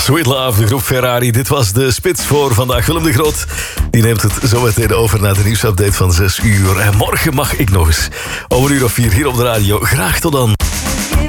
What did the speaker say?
Sweet Love, de groep Ferrari. Dit was de spits voor vandaag. Willem de Groot, die neemt het zo meteen over naar de nieuwsupdate van 6 uur. En morgen mag ik nog eens om 1 uur of 4 hier op de radio. Graag tot dan.